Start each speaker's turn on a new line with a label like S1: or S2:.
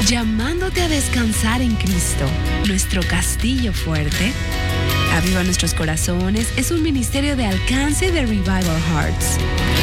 S1: llamándote a descansar en Cristo, nuestro castillo fuerte. Aviva Nuestros Corazones es un ministerio de alcance de Revival Hearts.